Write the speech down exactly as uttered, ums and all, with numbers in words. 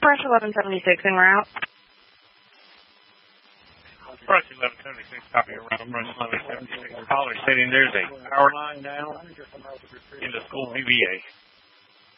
Brush eleven seventy-six en route. Brush eleven seventy-six, copy around Brush eleven seventy-six. Caller stating there's a power line down in the school P V A.